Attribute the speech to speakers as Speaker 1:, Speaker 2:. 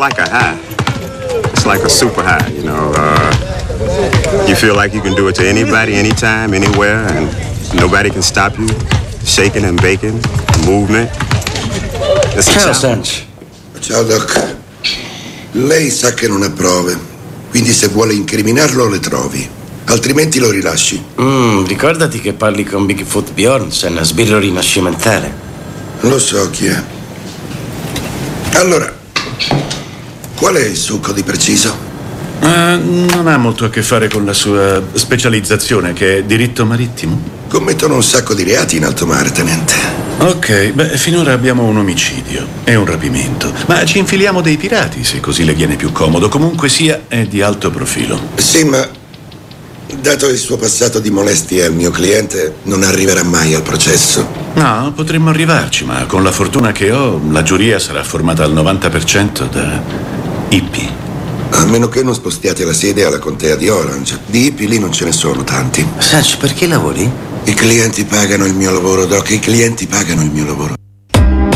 Speaker 1: like a high. It's like a super high, you know. You feel like you can do it to anybody, anytime, anywhere, and nobody can stop you. Shaking and baking, movement.
Speaker 2: Ciao, Sanch.
Speaker 3: Ciao, Doc. Lei sa che non ha prove, quindi se vuole incriminarlo le trovi, altrimenti lo rilasci.
Speaker 2: Ricordati che parli con Bigfoot Bjornsen, sbirro rinascimentale.
Speaker 3: Lo so chi è. Allora, qual è il succo di preciso?
Speaker 4: Non ha molto a che fare con la sua specializzazione, che è diritto marittimo.
Speaker 3: Commettono un sacco di reati in alto mare, tenente.
Speaker 4: Ok, finora abbiamo un omicidio e un rapimento. Ma ci infiliamo dei pirati, se così le viene più comodo. Comunque sia, è di alto profilo.
Speaker 3: Sì, ma dato il suo passato di molestie al mio cliente, non arriverà mai al processo.
Speaker 4: No, potremmo arrivarci, ma con la fortuna che ho, la giuria sarà formata al 90% da hippie.
Speaker 3: A meno che non spostiate la sede alla contea di Orange. Di hippie lì non ce ne sono tanti.
Speaker 2: Sanch, perché lavori?
Speaker 3: I clienti pagano il mio lavoro, Doc. I clienti pagano il mio lavoro.